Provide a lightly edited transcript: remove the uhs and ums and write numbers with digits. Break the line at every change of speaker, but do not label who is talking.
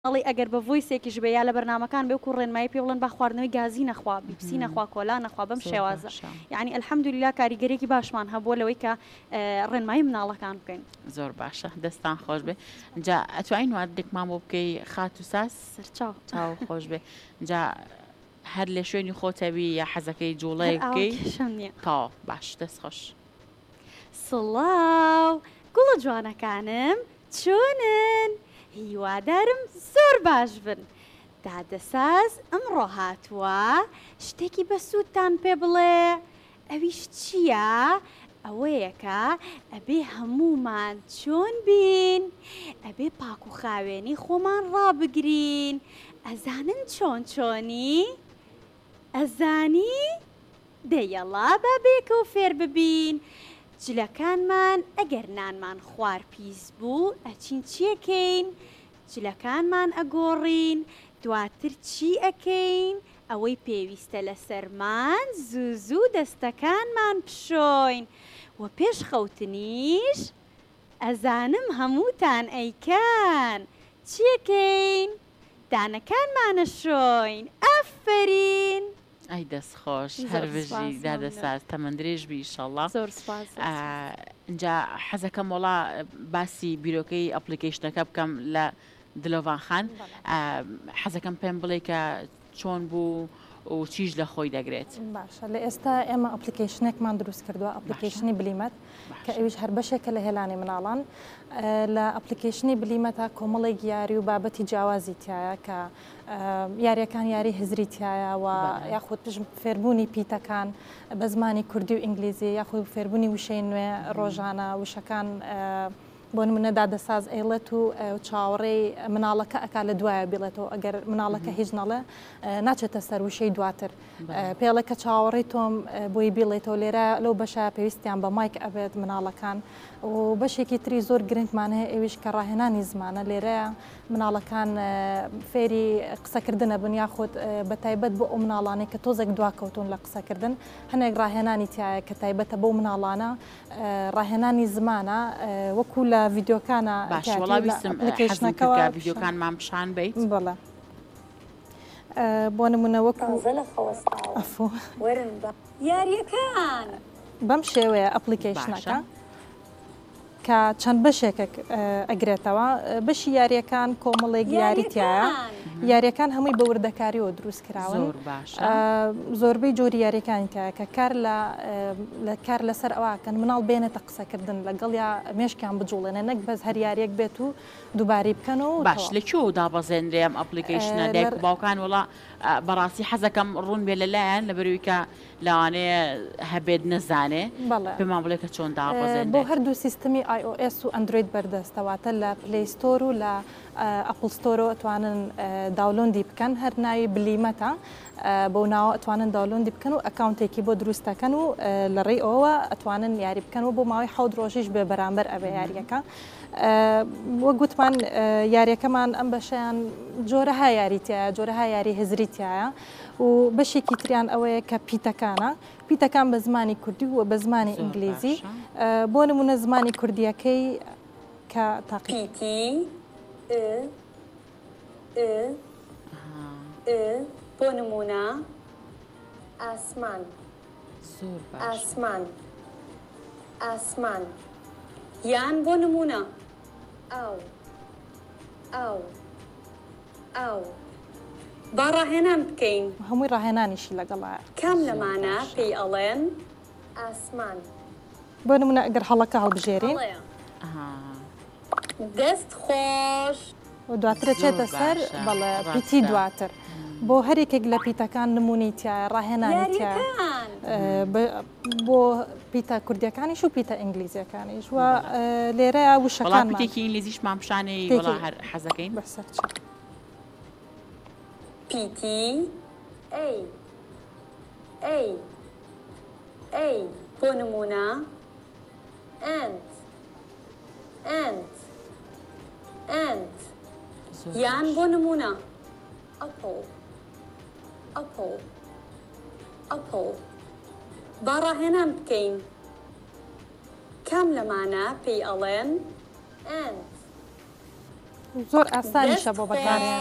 ئەڵێ ئەگەر بە ڤۆیسێکیش بێ یا لە بەرنامەکان بێ و ڕێنمایی پێ بڵێن با خواردنەوەی گازی نەخوا بیپسی نەخوا کۆلا نەخوا بەم شێوازە یعنی ئەلحەمدولیلا کاریگەرێکی باشمان هەبووە لەوەی کە ڕێنمایی مناڵەکان بکەین.
زۆر باشە دەستان خۆش بێ جا ئەتوانین وادێکمان بۆ بکەی خات و ساس
سەرچاو
چاو خۆش بێ جا هەر لە شوێنی خۆتەوی یا حەزەکەی جوڵەیە بکەی تا باش دەست خۆش.
سڵاو گوڵە جوانەکانم چۆنن؟ هیوادارم زۆر باش بن. دادەساز ئەمڕۆ هاتووە شتێکی بە سوودتان پێ بڵێ ئەویش چییە؟ ئەوەیەکە ئەبێ هەمومان چۆن بین ئەبێ پاک و خاوێنی خۆمان ڕابگرین. ئەزانن چۆن چۆنی؟ ئەزانی؟ دەیەڵا بەبێکە و فێر ببین. جلەکانمان ئەگەر نانمان خوار پیس بوو ئەچین چیەکەین؟ جلەکانمان ئەگۆڕین دواتر چی ئەکەین؟ ئەوەی پێویستە لە سەرمان زوو زوو دەستەکانمان پشۆین و پێش خەوتنیش ئەزانم هەمووتان ئەیکان چیەکەین؟ دانەکانمانە شۆین. ئەفەرین.
ئەی دەست خۆش هەربژی دادەساز تەمەندرێژ بی ئیشەڵڵا.
زۆر سپاس.
اینجا حەزەکەم وڵا باسی بیرۆکەی ئەپلیکیشنەکە بکەم لە دلۆڤان خان حەزەکەم پێم بڵێ کە چۆن بوو و چیش لە خۆی دەگرێت.
باشە لە ئێستا ئێمە ئەپلیکیشنێکمان دروست کردووە ئەپلیکیشنی بلیمەت کە ئەویش هەر بەشێکە لە هێلانی مناڵان لە ئەپلیکیشنی بلیمەتە کۆمەڵێک یاری و بابەتی جیاوازی تایە کە یاریەکان یاری هزری تایە و یاخود فێربوونی پیتەکان بە زمانی کوردی و ئینگلیزی یاخود فێربوونی وشەی نوێ ڕۆژانە وشەکان بۆ نمونە دادەساز ئەیڵێت و چاوەڕێی مناڵەکە ئەکا لە دوایە بڵێتەوە ئەگەر مناڵەکە هیچ نەڵێ ناچێتە سەر وشەی دواتر پێڵێکە چاوەڕێی تۆم بۆی بیڵێتەوە لێرە لەو بەشە پێویستیان بە مایک ئەبێت مناڵەکان و بەشێکی تری زۆر گرنگمان هەیە ئێویش کە ڕاهێنانی زمانە لێرەیە مناڵەکان فێری قسەکردنە بن یاخود بە تایبەت بۆ ئەو مناڵانەی کە تۆزێک دواکەوتون لە قسەکردن هەنێک ڕاهێنانی تایە کە تایبەتە بۆ مناڵانە ڕاهێنانی زمانە وەکو لە ڤیددیۆکانە
ئەپلیکیشنەکەەوە ڤیددیۆکانمان پیشان بیت
بڵێ بۆ نمونە وەکو
یاریەکان
بەم شێوەیە ئەپلیکیشنەکە کە چەند بەشێکێک ئەگرێتەوە بەشی یاریەکان کۆمەڵێک یاریتیایە یاریەکان هەمووی بە وردەکاریەوە دروست کراون زۆربەی جۆری یاریەکانی تایە کە کار لەسەر ئەوکەن مناڵ بێنێتە قسەکردن لەگەڵ یا مێشکیان بجوڵێنە نەک بەس هەر یاریەک بێت و دووباری بکەنەوە
باش لەکوێ دابەزێنرێم ئەپلیکیشنە دایک باوکان وڵا بەڕاستی حەزەکەم ڕوون بێ لەلایەن لە بەروی کە لەوانەیە هەبێت نەزانێ پێمان بڵێ کە چۆن دابەزێن
بۆ هەردوو سیستمی iOS و ئەندروید بەردەستەواتە لە پلی ستۆر و لە ئەپل ستۆرۆ ئەتوانن داولۆندی بکەن هەر ناوی بلیمەتە بۆ ناوە ئەتوانن داولۆندی بکەن و ئەکاونتێکی بۆ دروستەکەن و لە ڕێی ئەوە ئەتوانن یاری بکەنەوە بۆ ماوەی 7 ڕۆژیش بێ بەرامبەر ئەبێ یاریەکە وە گوتمان یاریەکەمان ئەم بەشیان جۆرەها یاریتیایە جۆرەها یاری هزریتیایە و بەشێکی تریان ئەوەیە کە پیتەکانە پیتەکان بە زمانی کوردی و بە زمانی ئینگلیزی بۆ نمونە زمانی کوردیەکەی کە تاقیتی
بۆ نمونە ئاسمان ئاسمان ئاسمان یان بۆ نمونە ئاو ئاو ئاو با ڕاهێنان بکەین
هەمووی ڕاهێنانیشی لەگەڵە
کام لەمانە پێی ئەڵێن ئاسمان
بۆ نمونە ئەگەر هەڵەکە هەڵبژێرین
دەست خۆش
و دواترە چێتە سەر بەڵێ پیتی دواتر بۆ هەرێکێک لە پیتەکان نمونەی تایە ڕاهێنانی تایە بۆ پیتە کوردیەکانیش و پیتە ئینگلیزیەکانیش و لێرەیە وشەکان
پیتێکی ئینگلیزیش مامپشانەی وڵا هەر حەزەکەین
بەسەر
پیتی ئەی ئەی ئەی بۆ نمونە ئەند ئەند ئەند یان بۆ نمونە ئەپڵ ئەپڵ ئەپڵ با ڕاهێنان بکەین کام لەمانە پێی ئەڵێن ئەند
زۆر ئاسانیشە بۆ بەکارێن